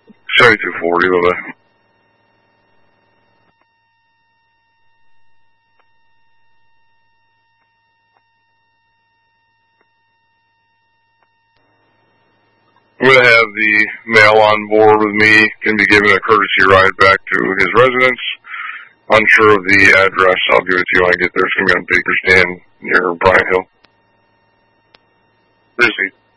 7240, bye-bye. I'm going to have the male on board with me, can be given a courtesy ride back to his residence. Unsure of the address, I'll give it to you when I get there. It's going to be on Baker Stand near Bryant Hill. Busy.